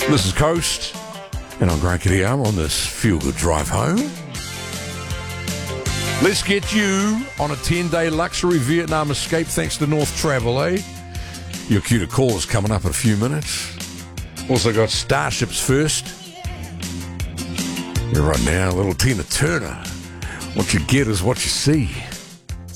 This is Coast, and I'm Grant Kitty-Arm on this feel-good drive home. Let's get you on a 10-day luxury Vietnam escape thanks to North Travel, eh? Your cue to call is coming up in a few minutes. Also got Starships first. Yeah, right now, a little Tina Turner. What you get is what you see.